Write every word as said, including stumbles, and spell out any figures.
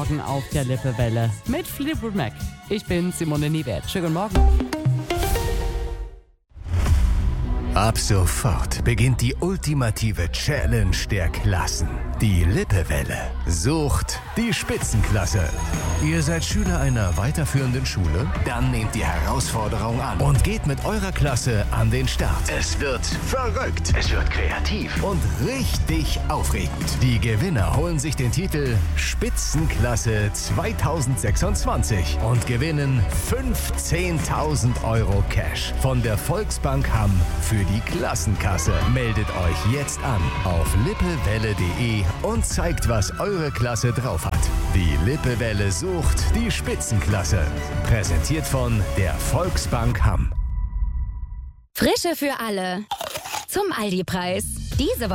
Morgen auf der Lippewelle mit Fleetwood Mac. Ich bin Simone Niewert. Schönen guten Morgen. Ab sofort beginnt die ultimative Challenge der Klassen. Die Lippewelle sucht die Spitzenklasse. Ihr seid Schüler einer weiterführenden Schule? Dann nehmt die Herausforderung an und geht mit eurer Klasse an den Start. Es wird verrückt, es wird kreativ und richtig aufregend. Die Gewinner holen sich den Titel Spitzenklasse zweitausendsechsundzwanzig und gewinnen fünfzehntausend Euro Cash von der Volksbank Hamm für die Klassenkasse. Meldet euch jetzt an auf lippewelle punkt de und zeigt, was eure Klasse drauf hat. Die Lippewelle sucht die Spitzenklasse. Präsentiert von der Volksbank Hamm. Frische für alle. Zum Aldi-Preis. Diese Woche